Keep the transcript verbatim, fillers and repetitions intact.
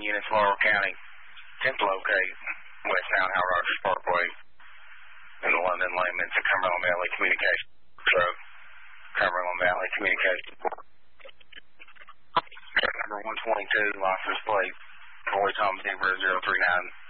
units, Laurel County, attempt to locate westbound Hal Rogers Parkway in the London Lane to Cumberland Valley Communication Truck, Cumberland Valley Communication. Number one twenty-two, license plate, Roy Tom Denver zero three nine.